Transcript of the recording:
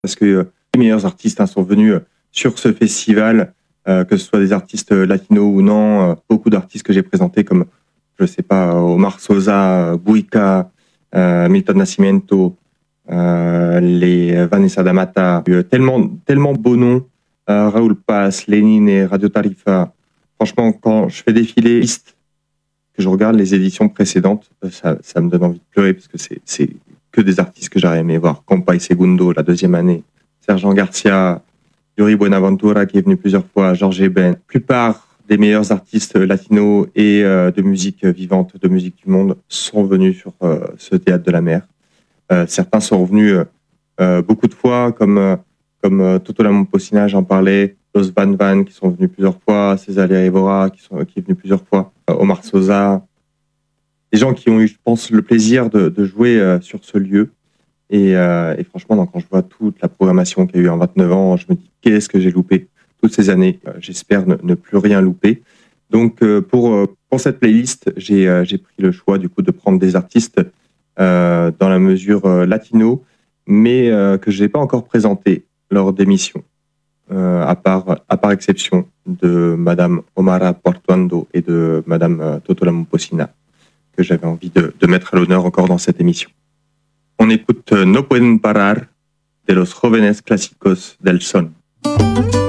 parce que les meilleurs artistes sont venus sur ce festival, que ce soit des artistes latinos ou non. Beaucoup d'artistes que j'ai présentés comme, je sais pas, Omar Sosa, Buika, Milton Nascimento, les Vanessa da Mata, tellement beaux noms, Raoul Paz, Lénine et Radio Tarifa. Franchement, quand je fais défiler liste, que je regarde les éditions précédentes, ça me donne envie de pleurer parce que c'est que des artistes que j'aurais aimé voir. Compay Segundo, la deuxième année, Sergent Garcia, Yuri Buenaventura qui est venu plusieurs fois, Georges Eben. La plupart des meilleurs artistes latinos et de musique vivante, de musique du monde, sont venus sur ce théâtre de la mer. Certains sont revenus beaucoup de fois, comme Toto La Momposina, j'en parlais, Los Van Van qui sont venus plusieurs fois, César Evora qui est venu plusieurs fois, Omar Sosa. Des gens qui ont eu, je pense, le plaisir de jouer sur ce lieu. Et franchement, quand je vois toute la programmation qu'il y a eu en 29 ans, je me dis qu'est-ce que j'ai loupé toutes ces années. J'espère ne plus rien louper. Donc, pour cette playlist, j'ai pris le choix du coup de prendre des artistes dans la mesure latino, mais que je n'ai pas encore présenté lors d'émissions, à part exception de Madame Omara Portuando et de Madame Toto La Momposina, que j'avais envie de mettre à l'honneur encore dans cette émission. On écoute No Pueden Parar de los Jóvenes Clásicos del Son.